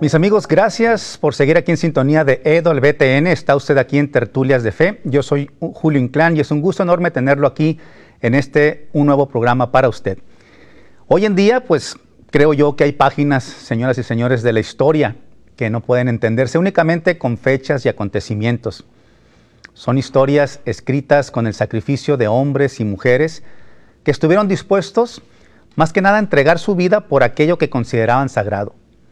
Mis amigos, gracias por seguir aquí en sintonía de EWTN. Está usted aquí en Tertulias de Fe. Yo soy Julio Inclán y es un gusto enorme tenerlo aquí en un nuevo programa para usted. Hoy en día, pues creo yo que hay páginas, señoras y señores, de la historia que no pueden entenderse únicamente con fechas y acontecimientos. Son historias escritas con el sacrificio de hombres y mujeres que estuvieron dispuestos, más que nada, a entregar su vida por aquello que consideraban sagrado.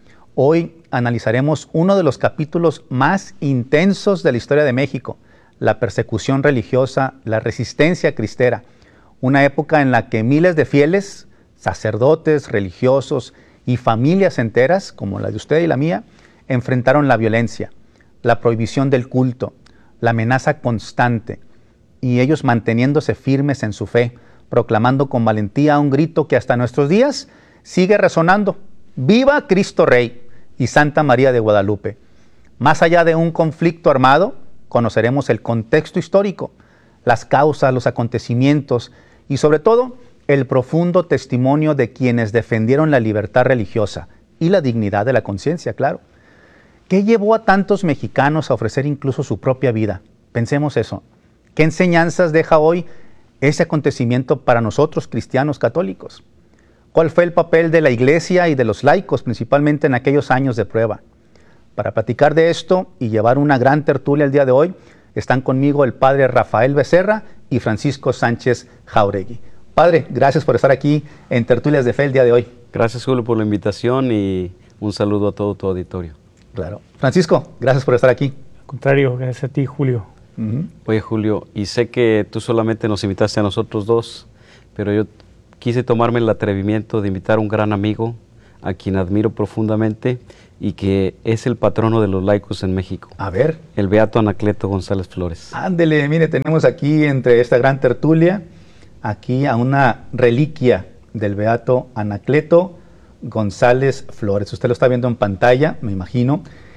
Hoy analizaremos uno de los capítulos más intensos de la historia de México, la persecución religiosa, la resistencia cristera, una época en la que miles de fieles, sacerdotes, religiosos y familias enteras, como la de usted y la mía, enfrentaron la violencia, la prohibición del culto, la amenaza constante, y ellos manteniéndose firmes en su fe, proclamando con valentía un grito que hasta nuestros días sigue resonando: ¡Viva Cristo Rey y Santa María de Guadalupe! Más allá de un conflicto armado, conoceremos el contexto histórico, las causas, los acontecimientos y sobre todo el profundo testimonio de quienes defendieron la libertad religiosa y la dignidad de la conciencia, claro. ¿Qué llevó a tantos mexicanos a ofrecer incluso su propia vida? Pensemos eso. ¿Qué enseñanzas deja hoy ese acontecimiento para nosotros, cristianos católicos? ¿Cuál fue el papel de la Iglesia y de los laicos, principalmente en aquellos años de prueba? Para platicar de esto y llevar una gran tertulia el día de hoy, están conmigo el padre Rafael Becerra y Francisco Sánchez Jauregui. Padre, gracias por estar aquí en Tertulias de Fe el día de hoy. Gracias, Julio, por la invitación y un saludo a todo tu auditorio. Claro. Francisco, gracias por estar aquí. Al contrario, gracias a ti, Julio. Oye, Julio, y sé que tú solamente nos invitaste a nosotros dos, pero yo quise tomarme el atrevimiento de invitar a un gran amigo, a quien admiro profundamente y que es el patrono de los laicos en México. A ver. El beato Anacleto González Flores. Ándele, mire, tenemos aquí entre esta gran tertulia, aquí a una reliquia del beato Anacleto González Flores. Usted lo está viendo en pantalla, me imagino.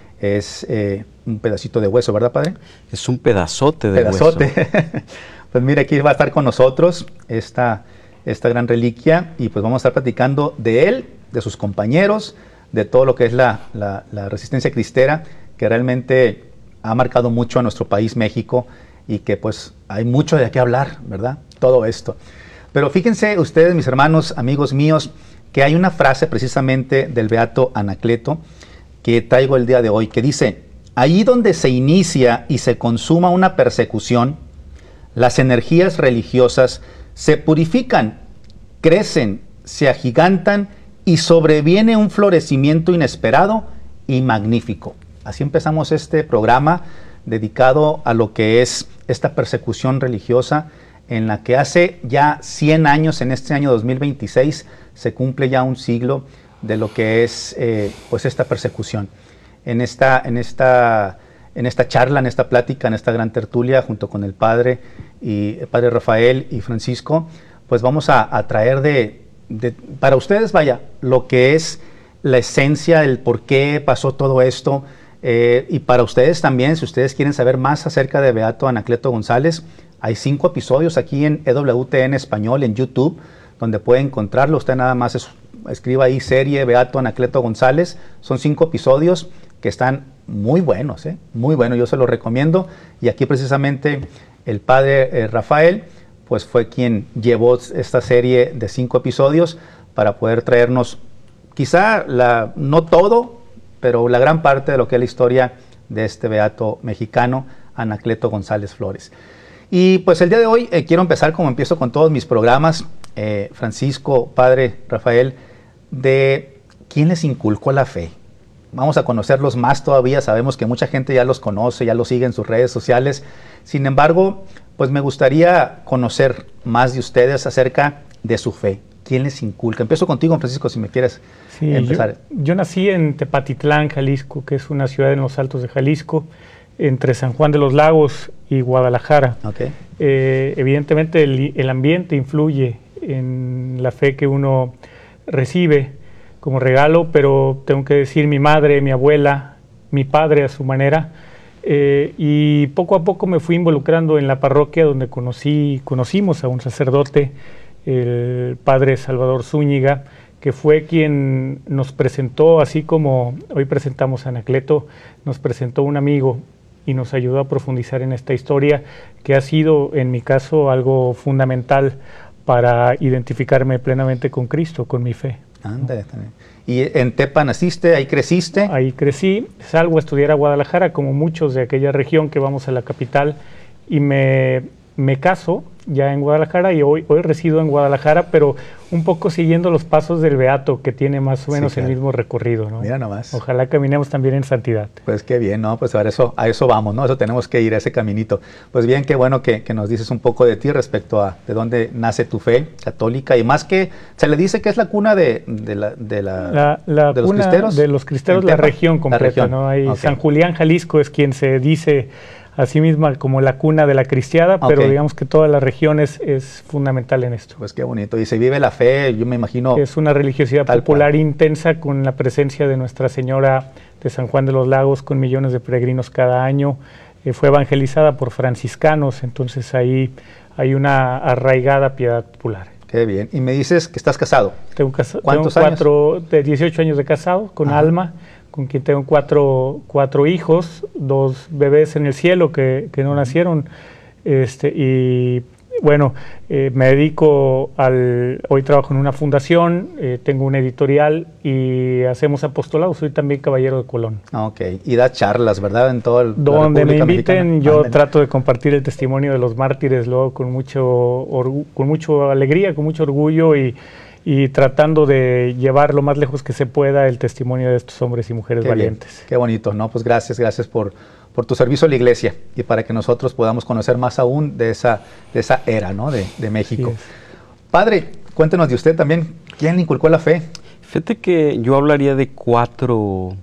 Es un pedacito de hueso, ¿verdad, padre? Es un pedazote de hueso. Pues mire, aquí va a estar con nosotros esta gran reliquia y pues vamos a estar platicando de él, de sus compañeros, de todo lo que es la resistencia cristera, que realmente ha marcado mucho a nuestro país, México, y que pues hay mucho de qué hablar, ¿verdad? Todo esto. Pero fíjense ustedes, mis hermanos, amigos míos, que hay una frase precisamente del beato Anacleto que traigo el día de hoy, que dice: allí donde se inicia y se consuma una persecución, las energías religiosas se purifican, crecen, se agigantan y sobreviene un florecimiento inesperado y magnífico. Así empezamos este programa dedicado a lo que es esta persecución religiosa, en la que hace ya 100 años, en este año 2026, se cumple ya un siglo de lo que es pues esta persecución. En esta charla, en esta plática, en esta gran tertulia, junto con el padre Rafael y Francisco, pues vamos a traer para ustedes, vaya, lo que es la esencia, el por qué pasó todo esto, y para ustedes también, si ustedes quieren saber más acerca de beato Anacleto González, hay 5 episodios aquí en EWTN Español, en YouTube, donde puede encontrarlo. Usted nada más escriba ahí serie beato Anacleto González. Son 5 episodios que están muy buenos, muy buenos, yo se los recomiendo. Y aquí precisamente el padre Rafael pues fue quien llevó esta serie de 5 episodios para poder traernos quizá no todo, pero la gran parte de lo que es la historia de este beato mexicano, Anacleto González Flores. Y pues el día de hoy quiero empezar, como empiezo con todos mis programas, Francisco, padre Rafael, de quién les inculcó la fe. Vamos a conocerlos más todavía, sabemos que mucha gente ya los conoce, ya los sigue en sus redes sociales. Sin embargo, pues me gustaría conocer más de ustedes acerca de su fe. ¿Quién les inculca? Empiezo contigo, Francisco, si me quieres empezar. Yo nací en Tepatitlán, Jalisco, que es una ciudad en los Altos de Jalisco, entre San Juan de los Lagos y Guadalajara. Okay. Evidentemente el ambiente influye en la fe que uno recibe como regalo, pero tengo que decir, mi madre, mi abuela, mi padre a su manera, y poco a poco me fui involucrando en la parroquia donde conocimos a un sacerdote, el padre Salvador Zúñiga, que fue quien nos presentó, así como hoy presentamos a Anacleto, nos presentó un amigo y nos ayudó a profundizar en esta historia, que ha sido, en mi caso, algo fundamental para identificarme plenamente con Cristo, con mi fe. Ándale, también. ¿Y en Tepa naciste? ¿Ahí creciste? Ahí crecí, salgo a estudiar a Guadalajara, como muchos de aquella región que vamos a la capital, y me caso ya en Guadalajara, y hoy resido en Guadalajara, pero un poco siguiendo los pasos del Beato, que tiene más o menos el mismo recorrido, ¿no? Mira nomás. Ojalá caminemos también en santidad. Pues qué bien, ¿no? Pues a eso vamos, ¿no? Eso tenemos que ir, a ese caminito. Pues bien, qué bueno que nos dices un poco de ti respecto a de dónde nace tu fe católica, y más que se le dice que es la cuna de los cuna cristeros. De los cristeros, la región completa, la región. ¿no? Hay Okay. San Julián, Jalisco, es quien se dice a sí misma como la cuna de la cristiada, pero Okay. digamos que toda la región es fundamental en esto. Pues qué bonito. Y se vive la fe, yo me imagino. Es una religiosidad Tal popular cual. intensa, con la presencia de Nuestra Señora de San Juan de los Lagos, con millones de peregrinos cada año. Fue evangelizada por franciscanos, entonces ahí hay una arraigada piedad popular. Qué bien. Y me dices que estás casado. ¿Cuántos Tengo 18 años de casado con Ajá. Alma, con quien tengo cuatro hijos, 2 bebés en el cielo que no nacieron. Y bueno, me dedico hoy trabajo en una fundación, tengo un editorial y hacemos apostolado. Soy también caballero de Colón. Ok. Y da charlas, ¿verdad? En todo el Donde me inviten, yo Ándale. trato de compartir el testimonio de los mártires, luego con mucha alegría, con mucho orgullo, y tratando de llevar lo más lejos que se pueda el testimonio de estos hombres y mujeres Qué valientes. bien. Qué bonito, ¿no? Pues gracias por tu servicio a la iglesia, y para que nosotros podamos conocer más aún de esa era, ¿no? de México. Así es. Padre, cuéntenos de usted también. ¿Quién inculcó la fe? Fíjate que yo hablaría de cuatro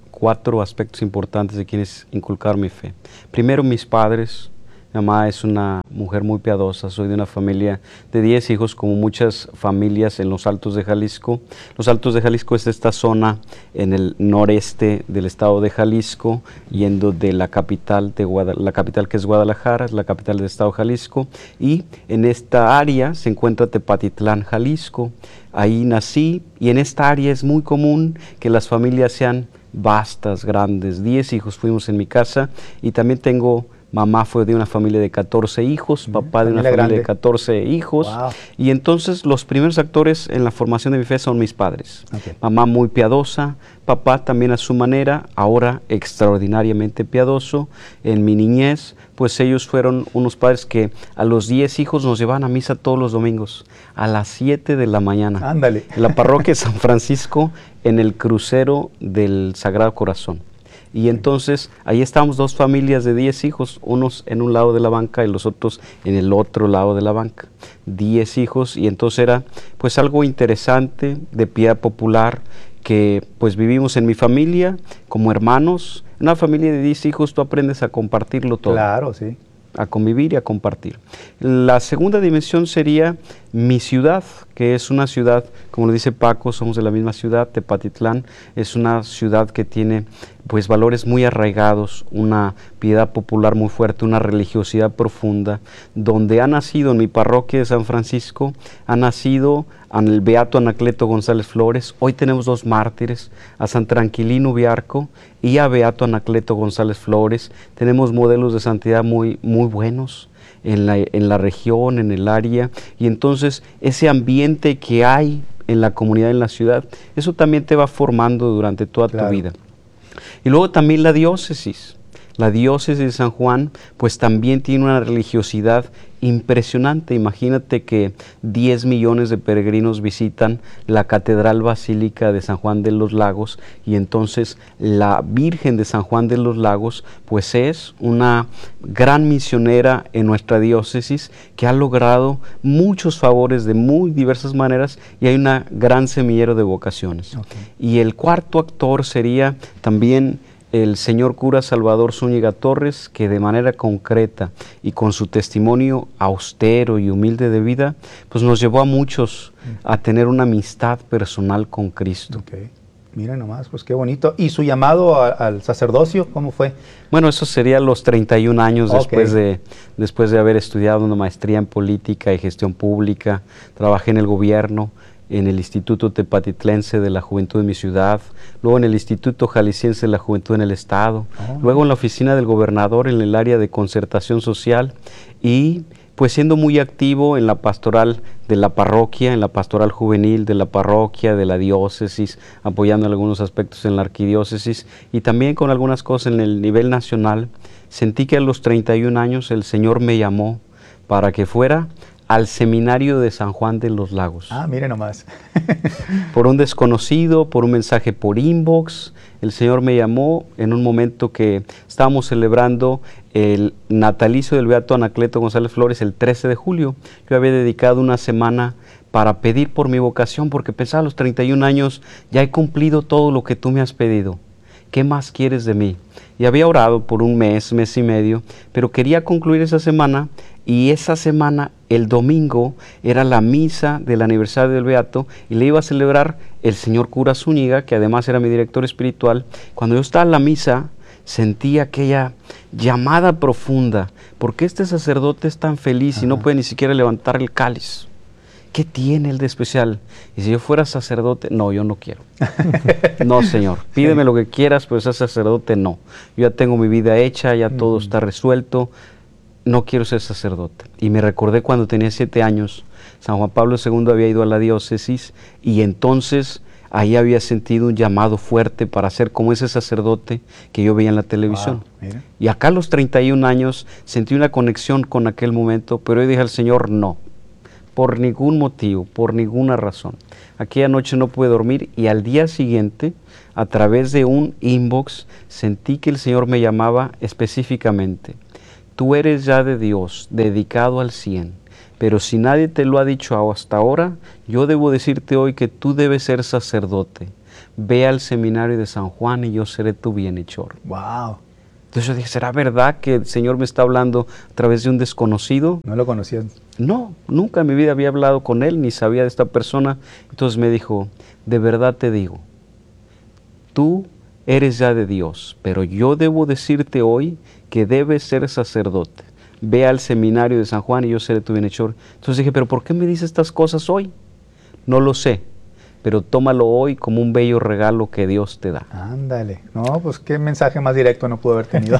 aspectos importantes de quienes inculcaron mi fe. Primero, mis padres. Mi mamá es una mujer muy piadosa. Soy de una familia de 10 hijos, como muchas familias en los Altos de Jalisco. Los Altos de Jalisco es esta zona en el noreste del estado de Jalisco, yendo de la capital, la capital que es Guadalajara, es la capital del estado de Jalisco, y en esta área se encuentra Tepatitlán, Jalisco. Ahí nací, y en esta área es muy común que las familias sean vastas, grandes. 10 hijos fuimos en mi casa, y también mamá fue de una familia de 14 hijos, papá de una familia de 14 hijos. Wow. Y entonces los primeros actores en la formación de mi fe son mis padres. Okay. Mamá muy piadosa, papá también a su manera, ahora extraordinariamente piadoso. En mi niñez, pues ellos fueron unos padres que a los 10 hijos nos llevaban a misa todos los domingos, a las 7 de la mañana. Ándale. En la parroquia de San Francisco, en el crucero del Sagrado Corazón. Y entonces ahí estábamos 2 familias de 10 hijos, unos en un lado de la banca y los otros en el otro lado de la banca. 10 hijos, y entonces era pues algo interesante, de piedad popular, que pues vivimos en mi familia como hermanos. En una familia de 10 hijos tú aprendes a compartirlo todo. Claro, sí. A convivir y a compartir. La segunda dimensión sería mi ciudad, que es una ciudad, como lo dice Paco, somos de la misma ciudad, Tepatitlán. Es una ciudad que tiene pues valores muy arraigados, una piedad popular muy fuerte, una religiosidad profunda, donde ha nacido en mi parroquia de San Francisco, ha nacido el beato Anacleto González Flores. Hoy tenemos 2 mártires, a San Tranquilino Viarco y a beato Anacleto González Flores. Tenemos modelos de santidad muy buenos en la región, en el área, y entonces ese ambiente que hay en la comunidad, en la ciudad, eso también te va formando durante toda tu vida. Y luego también la diócesis. La diócesis de San Juan pues también tiene una religiosidad impresionante. Imagínate que 10 millones de peregrinos visitan la Catedral Basílica de San Juan de los Lagos, y entonces la Virgen de San Juan de los Lagos pues es una gran misionera en nuestra diócesis, que ha logrado muchos favores de muy diversas maneras, y hay una gran semillero de vocaciones. Okay. Y el cuarto actor sería también el señor cura Salvador Zúñiga Torres, que de manera concreta y con su testimonio austero y humilde de vida, pues nos llevó a muchos a tener una amistad personal con Cristo. Okay. Mira nomás, pues qué bonito. ¿Y su llamado al sacerdocio, cómo fue? Bueno, eso sería a los 31 años Okay. después de haber estudiado una maestría en política y gestión pública. Trabajé en el gobierno. en el Instituto Tepatitlense de la Juventud de mi ciudad, luego en el Instituto Jalisciense de la Juventud en el Estado, luego en la oficina del gobernador en el área de concertación social y pues siendo muy activo en la pastoral de la parroquia, en la pastoral juvenil de la parroquia, de la diócesis, apoyando en algunos aspectos en la arquidiócesis y también con algunas cosas en el nivel nacional. Sentí que a los 31 años el Señor me llamó para que fuera al seminario de San Juan de los Lagos. Ah, mire nomás. Por un desconocido, por un mensaje por inbox, el Señor me llamó en un momento que estábamos celebrando el natalicio del Beato Anacleto González Flores el 13 de julio. Yo había dedicado una semana para pedir por mi vocación, porque pensaba a los 31 años, ya he cumplido todo lo que tú me has pedido. ¿Qué más quieres de mí? Y había orado por un mes, mes y medio, pero quería concluir esa semana, y esa semana, el domingo, era la misa del aniversario del Beato, y le iba a celebrar el señor cura Zúñiga, que además era mi director espiritual. Cuando yo estaba en la misa, sentí aquella llamada profunda. ¿Por qué este sacerdote es tan feliz y no puede ni siquiera levantar el cáliz? ¿Qué tiene el de especial? Y si yo fuera sacerdote, no, yo no quiero. No, Señor, pídeme lo que quieras, pero ese sacerdote no. Yo ya tengo mi vida hecha, ya todo está resuelto, no quiero ser sacerdote. Y me recordé cuando tenía 7 años, San Juan Pablo II había ido a la diócesis y entonces ahí había sentido un llamado fuerte para ser como ese sacerdote que yo veía en la televisión. Wow, y acá a los 31 años sentí una conexión con aquel momento, pero yo dije al Señor, no. Por ningún motivo, por ninguna razón. Aquella noche no pude dormir y al día siguiente, a través de un inbox, sentí que el Señor me llamaba específicamente. Tú eres ya de Dios, dedicado al 100, pero si nadie te lo ha dicho hasta ahora, yo debo decirte hoy que tú debes ser sacerdote. Ve al seminario de San Juan y yo seré tu bienhechor. Wow. Entonces yo dije, ¿será verdad que el Señor me está hablando a través de un desconocido? ¿No lo conocías? No, nunca en mi vida había hablado con él, ni sabía de esta persona. Entonces me dijo, de verdad te digo, tú eres ya de Dios, pero yo debo decirte hoy que debes ser sacerdote. Ve al seminario de San Juan y yo seré tu bienhechor. Entonces dije, ¿pero por qué me dice estas cosas hoy? No lo sé, pero tómalo hoy como un bello regalo que Dios te da. Ándale. No, pues qué mensaje más directo no pudo haber tenido.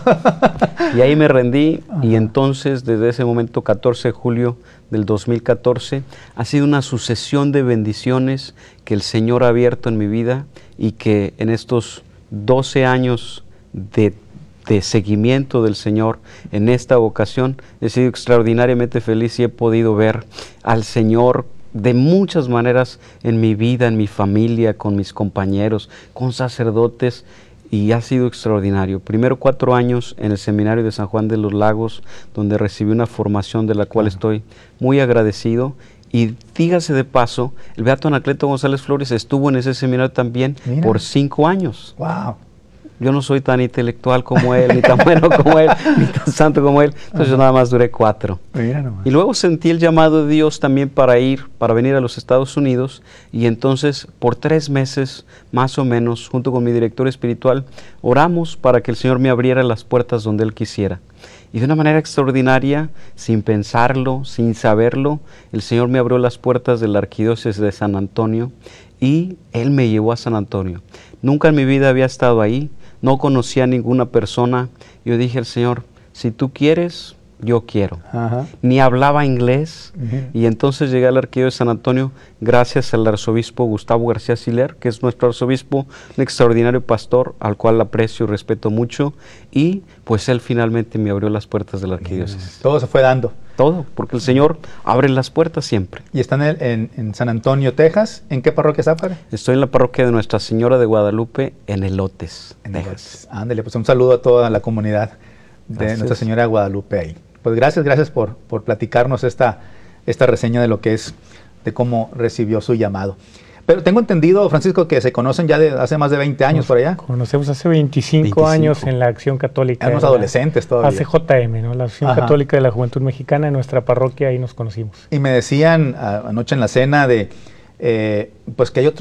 Y ahí me rendí y entonces desde ese momento, 14 de julio del 2014, ha sido una sucesión de bendiciones que el Señor ha abierto en mi vida y que en estos 12 años de seguimiento del Señor en esta vocación he sido extraordinariamente feliz y he podido ver al Señor de muchas maneras en mi vida, en mi familia, con mis compañeros, con sacerdotes, y ha sido extraordinario. Primero 4 años en el seminario de San Juan de los Lagos, donde recibí una formación de la cual estoy muy agradecido. Y dígase de paso, el Beato Anacleto González Flores estuvo en ese seminario también por 5 años. Wow. Yo no soy tan intelectual como él, ni tan bueno como él, ni tan santo como él. Entonces yo nada más duré 4. Mira nomás. Y luego sentí el llamado de Dios también para venir a los Estados Unidos. Y entonces por 3 meses, más o menos, junto con mi director espiritual, oramos para que el Señor me abriera las puertas donde Él quisiera. Y de una manera extraordinaria, sin pensarlo, sin saberlo, el Señor me abrió las puertas de la arquidiócesis de San Antonio y Él me llevó a San Antonio. Nunca en mi vida había estado ahí, no conocía a ninguna persona. Yo dije al Señor, si tú quieres, yo quiero. Ajá. Ni hablaba inglés. Y entonces llegué al arquidiócesis de San Antonio gracias al arzobispo Gustavo García Siller, que es nuestro arzobispo, un extraordinario pastor al cual aprecio y respeto mucho, y pues él finalmente me abrió las puertas de la arquidiócesis. Todo se fue dando. Todo, porque el Señor abre las puertas siempre. ¿Y están en San Antonio, Texas? ¿En qué parroquia está, padre? Estoy en la parroquia de Nuestra Señora de Guadalupe en Elotes, Texas. Ándale, pues un saludo a toda la comunidad de Gracias. Nuestra Señora de Guadalupe ahí. Pues gracias por platicarnos esta reseña de lo que es, de cómo recibió su llamado. Pero tengo entendido, Francisco, que se conocen ya de hace más de 20 años por allá. Conocemos hace 25 años en la Acción Católica. Éramos adolescentes todavía. ACJM, ¿no? La Acción Católica de la Juventud Mexicana, en nuestra parroquia, ahí nos conocimos. Y me decían anoche en la cena pues que hay otros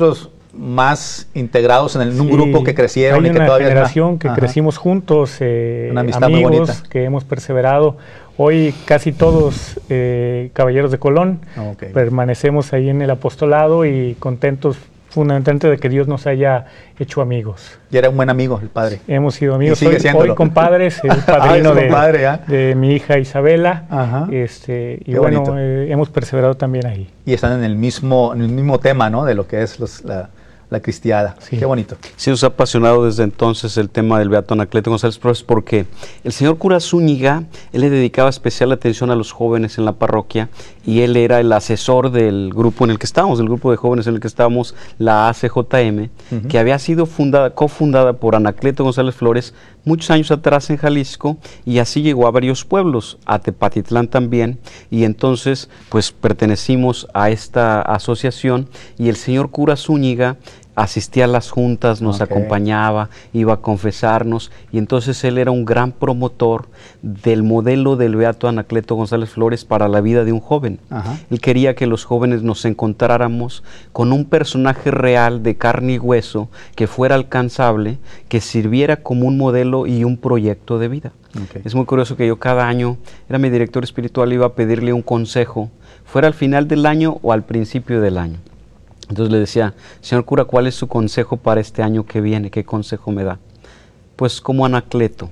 más integrados en un Sí, grupo que crecieron hay y que una todavía generación que Ajá. crecimos juntos, Una amistad muy amigos bonita. que hemos perseverado. Hoy casi todos caballeros de Colón Ok. permanecemos ahí en el apostolado y contentos fundamentalmente de que Dios nos haya hecho amigos. Y era un buen amigo el padre. Hemos sido amigos. Y sigue siéndolo. Hoy compadres, el Ah, padrino es compadre, ¿ah? de mi hija Isabela. Ajá. Y Qué bueno, bonito. hemos perseverado también ahí. Y están en el mismo tema, ¿no? De lo que es la cristiada. Sí. Qué bonito. Sí, nos ha apasionado desde entonces el tema del beato Anacleto González Flores, porque el señor cura Zúñiga, él le dedicaba especial atención a los jóvenes en la parroquia, y él era el asesor del grupo en el que estábamos, del grupo de jóvenes en el que estábamos, la ACJM, que había sido cofundada por Anacleto González Flores muchos años atrás en Jalisco, y así llegó a varios pueblos, a Tepatitlán también, y entonces pues pertenecimos a esta asociación, y el señor cura Zúñiga asistía a las juntas, nos acompañaba, iba a confesarnos, y entonces él era un gran promotor del modelo del beato Anacleto González Flores para la vida de un joven. Ajá. Él quería que los jóvenes nos encontráramos con un personaje real de carne y hueso que fuera alcanzable, que sirviera como un modelo y un proyecto de vida. Okay. Es muy curioso que yo cada año, era mi director espiritual, iba a pedirle un consejo, fuera al final del año o al principio del año. Entonces le decía, señor cura, ¿cuál es su consejo para este año que viene? ¿Qué consejo me da? Pues como Anacleto,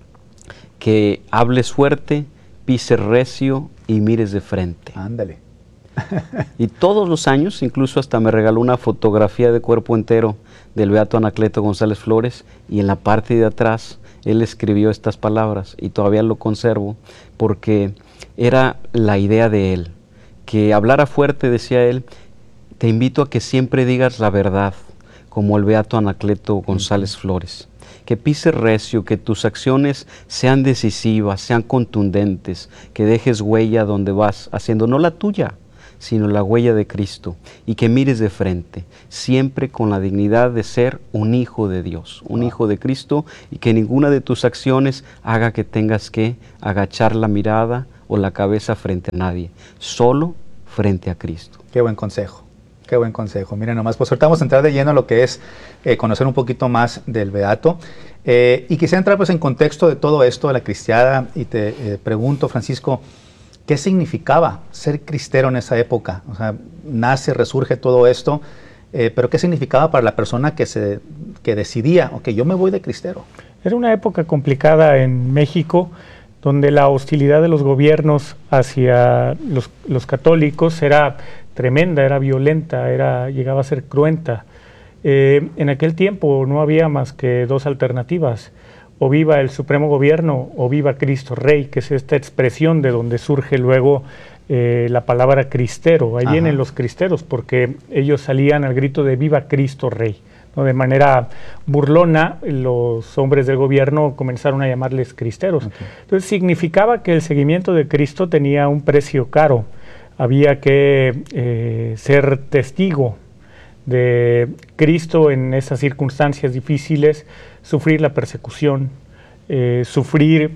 que hables fuerte, pises recio y mires de frente. Ándale. Y todos los años, incluso hasta me regaló una fotografía de cuerpo entero del beato Anacleto González Flores, y en la parte de atrás él escribió estas palabras, y todavía lo conservo, porque era la idea de él, que hablara fuerte, decía él. Te invito a que siempre digas la verdad, como el beato Anacleto González Flores. Que pises recio, que tus acciones sean decisivas, sean contundentes, que dejes huella donde vas, haciendo no la tuya, sino la huella de Cristo, y que mires de frente, siempre con la dignidad de ser un hijo de Dios, un hijo de Cristo, y que ninguna de tus acciones haga que tengas que agachar la mirada o la cabeza frente a nadie, solo frente a Cristo. Qué buen consejo. Qué buen consejo. Miren nomás, pues ahorita vamos a entrar de lleno a lo que es conocer un poquito más del beato. Y quisiera entrar pues en contexto de todo esto, de la cristiada, y te pregunto, Francisco, ¿qué significaba ser cristero en esa época? O sea, nace, resurge todo esto, pero ¿qué significaba para la persona que decidía, ok, yo me voy de cristero? Era una época complicada en México, donde la hostilidad de los gobiernos hacia los católicos era tremenda, era violenta, llegaba a ser cruenta. En aquel tiempo no había más que dos alternativas: o viva el Supremo Gobierno o viva Cristo Rey, que es esta expresión de donde surge luego la palabra cristero. Ahí vienen los cristeros, porque ellos salían al grito de viva Cristo Rey, ¿no? De manera burlona, los hombres del gobierno comenzaron a llamarles cristeros. Entonces significaba que el seguimiento de Cristo tenía un precio caro. Había que ser testigo de Cristo en esas circunstancias difíciles, sufrir la persecución, sufrir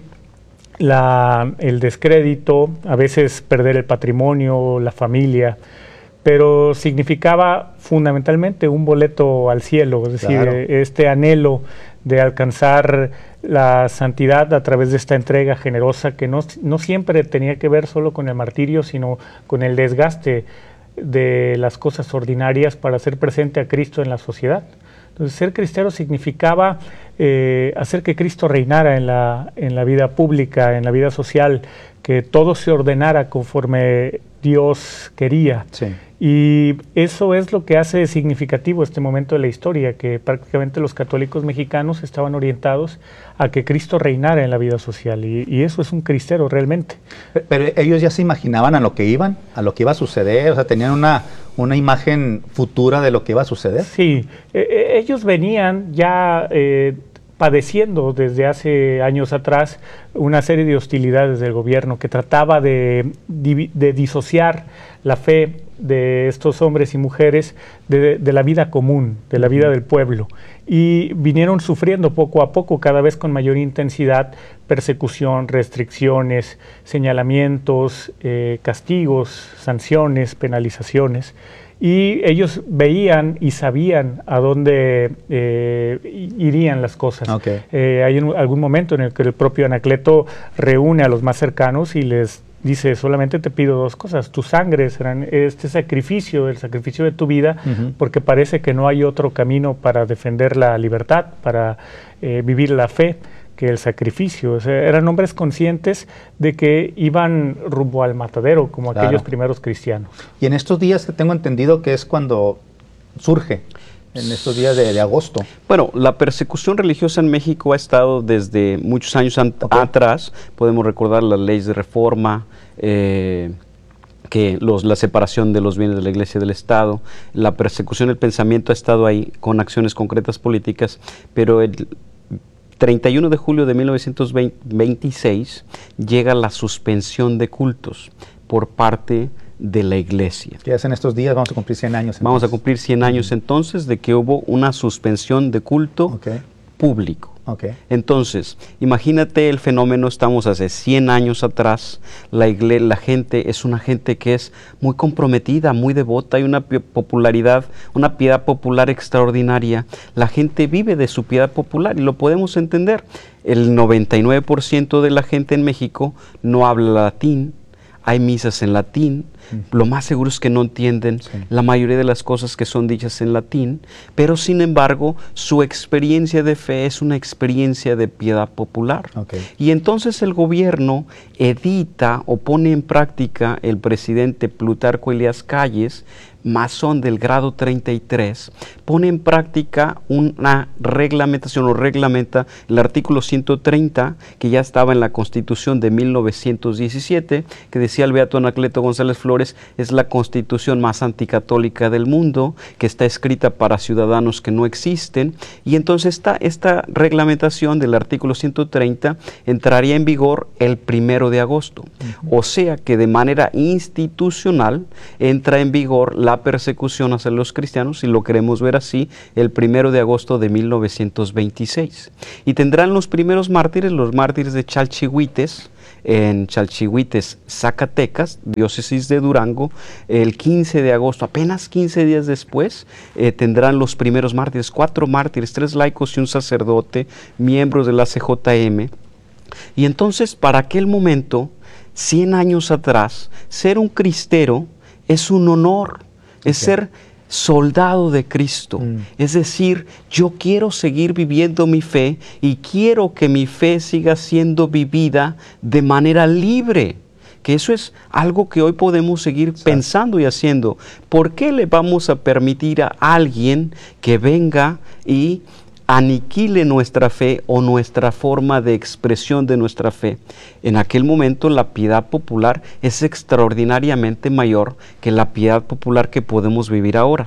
el descrédito, a veces perder el patrimonio, la familia, pero significaba fundamentalmente un boleto al cielo, es decir, Claro. Este anhelo de alcanzar la santidad a través de esta entrega generosa, que no siempre tenía que ver solo con el martirio, sino con el desgaste de las cosas ordinarias para hacer presente a Cristo en la sociedad. Entonces, ser cristero significaba hacer que Cristo reinara en la vida pública, en la vida social, que todo se ordenara conforme Dios quería. Sí. Y eso es lo que hace significativo este momento de la historia, que prácticamente los católicos mexicanos estaban orientados a que Cristo reinara en la vida social, y eso es un cristero realmente. Pero ellos ya se imaginaban a lo que iban, a lo que iba a suceder, o sea, tenían una imagen futura de lo que iba a suceder. Sí, ellos venían ya padeciendo desde hace años atrás una serie de hostilidades del gobierno que trataba de disociar la fe de estos hombres y mujeres de la vida común, de la vida del pueblo, y vinieron sufriendo poco a poco, cada vez con mayor intensidad, persecución, restricciones, señalamientos, castigos, sanciones, penalizaciones. y ellos veían y sabían a dónde irían las cosas. Okay. Hay algún momento en el que el propio Anacleto reúne a los más cercanos y les dice: solamente te pido dos cosas, tu sangre será este sacrificio, el sacrificio de tu vida, porque parece que no hay otro camino para defender la libertad, para vivir la fe, que el sacrificio. O sea, eran hombres conscientes de que iban rumbo al matadero, como aquellos primeros cristianos. Y en estos días que tengo entendido que es cuando surge, en estos días de agosto. Bueno, la persecución religiosa en México ha estado desde muchos años atrás. Podemos recordar las leyes de reforma, la separación de los bienes de la Iglesia y del Estado. La persecución del pensamiento ha estado ahí con acciones concretas políticas, pero el 31 de julio de 1926 llega la suspensión de cultos por parte de la Iglesia. ¿Qué hacen estos días? Vamos a cumplir 100 años. Entonces. Vamos a cumplir 100 años entonces de que hubo una suspensión de culto público. Entonces, imagínate el fenómeno. Estamos hace 100 años atrás. La gente es una gente que es muy comprometida, muy devota, hay una popularidad, una piedad popular extraordinaria. La gente vive de su piedad popular y lo podemos entender. El 99% de la gente en México no habla latín. Hay misas en latín, lo más seguro es que no entienden la mayoría de las cosas que son dichas en latín, pero sin embargo su experiencia de fe es una experiencia de piedad popular. Y entonces el gobierno edita o pone en práctica, el presidente Plutarco Elías Calles, masón del grado 33, pone en práctica una reglamentación, o reglamenta el artículo 130, que ya estaba en la Constitución de 1917, que decía el beato Anacleto González Flores, es la constitución más anticatólica del mundo, que está escrita para ciudadanos que no existen. Y entonces esta reglamentación del artículo 130 entraría en vigor el 1 de agosto. O sea que de manera institucional entra en vigor la persecución hacia los cristianos, si lo queremos ver así, el 1 de agosto de 1926. Y tendrán los primeros mártires, los mártires de Chalchihuites, en Chalchihuites, Zacatecas, diócesis de Durango, el 15 de agosto, apenas 15 días después, tendrán los primeros mártires, 4 mártires, 3 laicos y un sacerdote, miembros de la CJM. Y entonces, para aquel momento, 100 años atrás, ser un cristero es un honor, es ser soldado de Cristo. Es decir, yo quiero seguir viviendo mi fe y quiero que mi fe siga siendo vivida de manera libre. Que eso es algo que hoy podemos seguir pensando y haciendo. ¿Por qué le vamos a permitir a alguien que venga y aniquile nuestra fe o nuestra forma de expresión de nuestra fe? En aquel momento la piedad popular es extraordinariamente mayor que la piedad popular que podemos vivir ahora.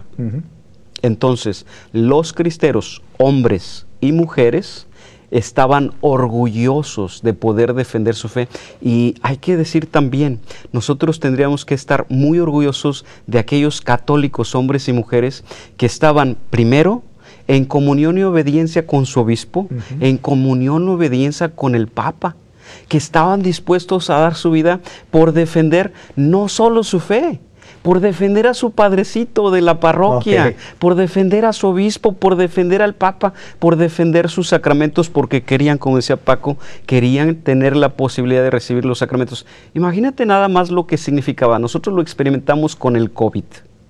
Entonces, los cristeros, hombres y mujeres, estaban orgullosos de poder defender su fe. Y hay que decir también, nosotros tendríamos que estar muy orgullosos de aquellos católicos, hombres y mujeres, que estaban primero en comunión y obediencia con su obispo, en comunión y obediencia con el Papa, que estaban dispuestos a dar su vida por defender no solo su fe, por defender a su padrecito de la parroquia, por defender a su obispo, por defender al Papa, por defender sus sacramentos, porque querían, como decía Paco, querían tener la posibilidad de recibir los sacramentos. Imagínate nada más lo que significaba. Nosotros lo experimentamos con el COVID.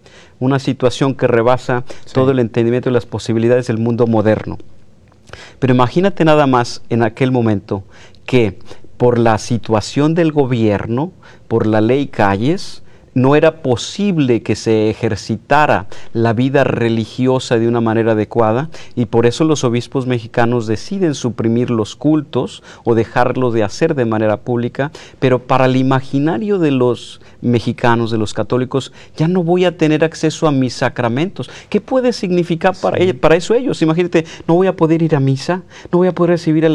Una situación que rebasa todo el entendimiento y las posibilidades del mundo moderno. Pero imagínate nada más en aquel momento que por la situación del gobierno, por la ley Calles, no era posible que se ejercitara la vida religiosa de una manera adecuada, y por eso los obispos mexicanos deciden suprimir los cultos o dejarlo de hacer de manera pública. Pero para el imaginario de los mexicanos, de los católicos, ya no voy a tener acceso a mis sacramentos. ¿Qué puede significar para eso ellos? Imagínate, no voy a poder ir a misa, no voy a poder recibir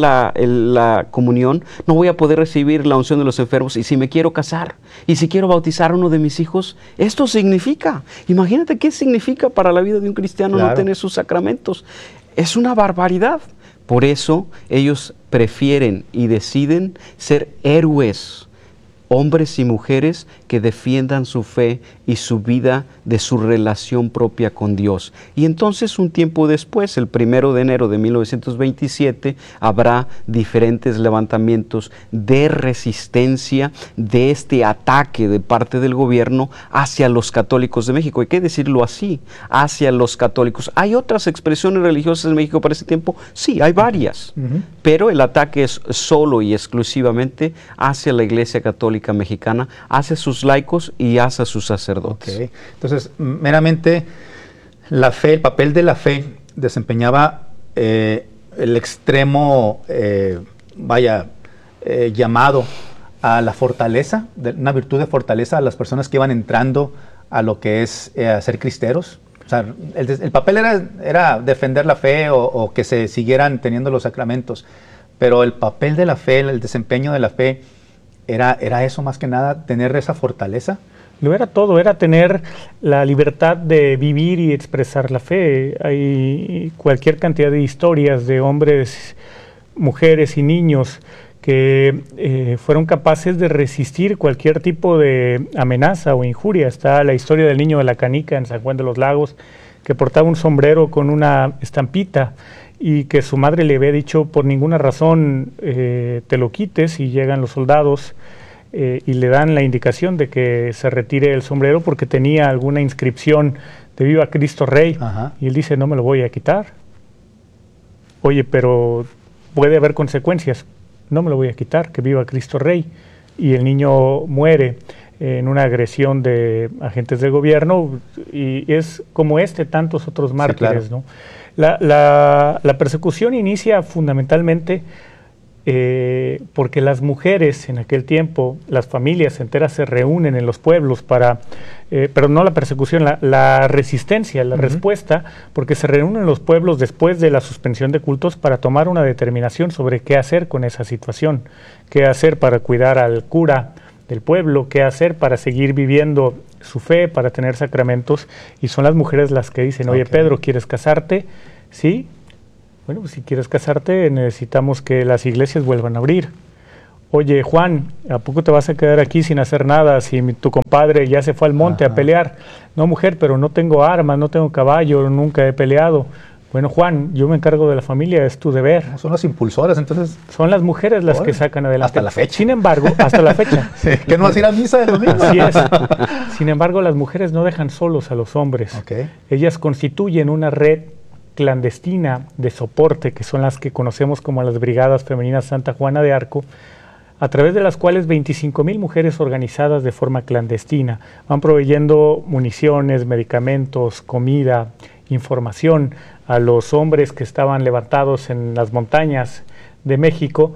la comunión, no voy a poder recibir la unción de los enfermos, y si me quiero casar, y si quiero bautizar a uno de mis hijos, esto significa, imagínate qué significa para la vida de un cristiano no tener sus sacramentos. Es una barbaridad. Por eso ellos prefieren y deciden ser héroes, hombres y mujeres que defiendan su fe y su vida de su relación propia con Dios. Y entonces un tiempo después, el 1 de enero de 1927, habrá diferentes levantamientos de resistencia de este ataque de parte del gobierno hacia los católicos de México. Hay que decirlo así, hacia los católicos. ¿Hay otras expresiones religiosas en México para ese tiempo? Sí, hay varias, pero el ataque es solo y exclusivamente hacia la Iglesia Católica Mexicana, hacia sus laicos y hacia sus sacerdotes. Okay. Entonces, meramente la fe, el papel de la fe desempeñaba el extremo, llamado a la fortaleza, una virtud de fortaleza a las personas que iban entrando a lo que es ser cristeros. O sea, el papel era defender la fe o que se siguieran teniendo los sacramentos, pero el papel de la fe, el desempeño de la fe, era eso más que nada, tener esa fortaleza. Lo era todo, era tener la libertad de vivir y expresar la fe. Hay cualquier cantidad de historias de hombres, mujeres y niños que fueron capaces de resistir cualquier tipo de amenaza o injuria. Está la historia del niño de la canica en San Juan de los Lagos, que portaba un sombrero con una estampita y que su madre le había dicho por ninguna razón te lo quites, y llegan los soldados y le dan la indicación de que se retire el sombrero porque tenía alguna inscripción de Viva Cristo Rey. Ajá. Y él dice, no me lo voy a quitar. Oye, pero puede haber consecuencias. No me lo voy a quitar, que viva Cristo Rey. Y el niño muere en una agresión de agentes del gobierno, y es como tantos otros mártires, sí, claro. ¿No? La persecución inicia fundamentalmente porque las mujeres en aquel tiempo, las familias enteras se reúnen en los pueblos para, pero no la persecución, la resistencia, la respuesta, porque se reúnen en los pueblos después de la suspensión de cultos para tomar una determinación sobre qué hacer con esa situación, qué hacer para cuidar al cura del pueblo, qué hacer para seguir viviendo su fe, para tener sacramentos, y son las mujeres las que dicen, oye, Pedro, ¿quieres casarte? Sí. Bueno, pues si quieres casarte necesitamos que las iglesias vuelvan a abrir. Oye, Juan, ¿a poco te vas a quedar aquí sin hacer nada si tu compadre ya se fue al monte a pelear? No, mujer, pero no tengo armas, no tengo caballo, nunca he peleado. Bueno, Juan, yo me encargo de la familia, es tu deber. Son las impulsoras, entonces. Son las mujeres las que sacan adelante. Hasta la fecha. Sin embargo, hasta la fecha. Sí, ¿que no vas a ir a misa de domingo? Así es. Sin embargo, las mujeres no dejan solos a los hombres. Okay. Ellas constituyen una red clandestina de soporte, que son las que conocemos como las Brigadas Femeninas Santa Juana de Arco, a través de las cuales 25,000 mujeres organizadas de forma clandestina van proveyendo municiones, medicamentos, comida, información a los hombres que estaban levantados en las montañas de México.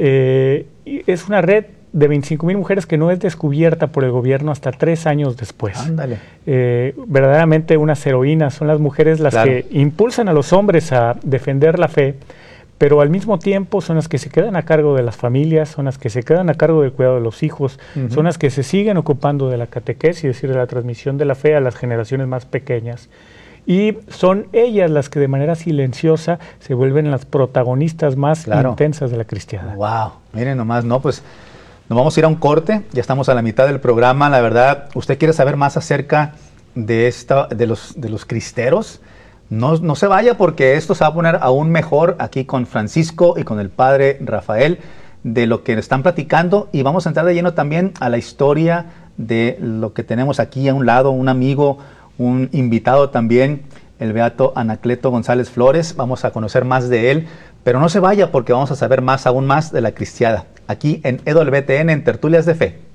Y es una red de 25,000 mujeres que no es descubierta por el gobierno hasta 3 años después. Ándale. Verdaderamente unas heroínas, son las mujeres las que impulsan a los hombres a defender la fe, pero al mismo tiempo son las que se quedan a cargo de las familias, son las que se quedan a cargo del cuidado de los hijos, son las que se siguen ocupando de la catequesis, es decir, de la transmisión de la fe a las generaciones más pequeñas. Y son ellas las que de manera silenciosa se vuelven las protagonistas más intensas de la cristiandad. ¡Wow! Miren nomás, ¿no? Pues nos vamos a ir a un corte, ya estamos a la mitad del programa. La verdad, ¿usted quiere saber más acerca de los cristeros? No se vaya, porque esto se va a poner aún mejor aquí con Francisco y con el padre Rafael, de lo que están platicando, y vamos a entrar de lleno también a la historia de lo que tenemos aquí a un lado, un amigo, un invitado también, el beato Anacleto González Flores. Vamos a conocer más de él, pero no se vaya, porque vamos a saber aún más de la cristiada, aquí en EWTN, en Tertulias de Fe.